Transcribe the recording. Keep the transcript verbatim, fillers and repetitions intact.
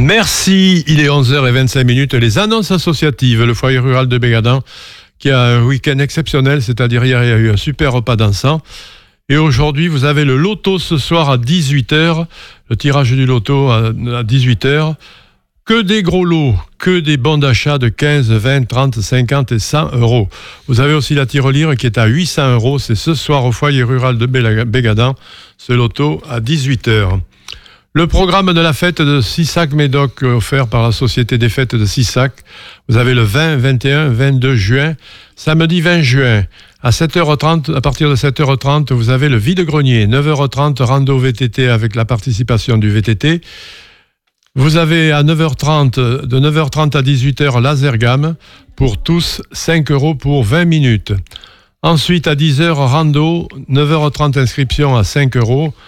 Merci, il est onze heures vingt-cinq minutes. Les annonces associatives, le foyer rural de Bégadan, qui a un week-end exceptionnel, c'est-à-dire hier il y a eu un super repas dansant. Et aujourd'hui, vous avez le loto ce soir à dix-huit heures, le tirage du loto à dix-huit heures. Que des gros lots, que des bons d'achat de quinze, vingt, trente, cinquante et cent euros. Vous avez aussi la tirelire qui est à huit cents euros. C'est ce soir au foyer rural de Bégadan, ce loto à dix-huit heures. Le programme de la fête de Sissac-Médoc offert par la Société des fêtes de Sissac. Vous avez le vingt, vingt et un, vingt-deux juin. Samedi vingt juin, à sept heures trente, à partir de sept heures trente, vous avez le vide-grenier. neuf heures trente, rando V T T avec la participation du V T T. Vous avez à neuf heures trente, de neuf heures trente à dix-huit heures, laser gamme. Pour tous, cinq euros pour vingt minutes. Ensuite, à dix heures, rando. neuf heures trente, inscription à cinq euros.